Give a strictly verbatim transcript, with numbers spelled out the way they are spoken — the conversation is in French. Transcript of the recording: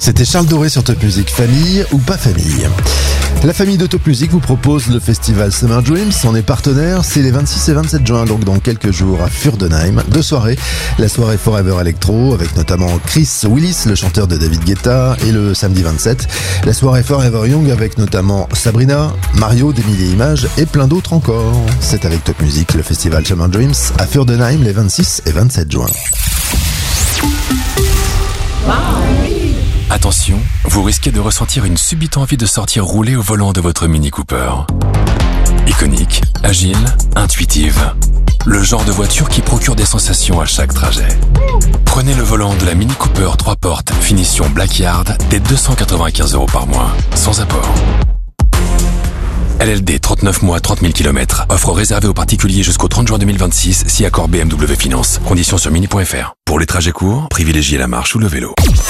C'était Charles Doré sur Top Music, famille ou pas famille. La famille de Top Music vous propose le festival Summer Dreams. On est partenaire, c'est les vingt-six et vingt-sept juin, donc dans quelques jours à Furdenheim. Deux soirées, la soirée Forever Electro avec notamment Chris Willis, le chanteur de David Guetta, et le samedi vingt-sept, la soirée Forever Young avec notamment Sabrina, Mario, des milliers d'images et plein d'autres encore. C'est avec Top Music, le festival Summer Dreams à Furdenheim les vingt-six et vingt-sept juin. Attention, vous risquez de ressentir une subite envie de sortir rouler au volant de votre Mini Cooper. Iconique, agile, intuitive. Le genre de voiture qui procure des sensations à chaque trajet. Prenez le volant de la Mini Cooper trois portes, finition Blackyard, dès deux cent quatre-vingt-quinze euros par mois, sans apport. L L D, trente-neuf mois, trente mille kilomètres. Offre réservée aux particuliers jusqu'au trente juin deux mille vingt-six, si accord B M W Finance. Conditions sur mini point f r. Pour les trajets courts, privilégiez la marche ou le vélo.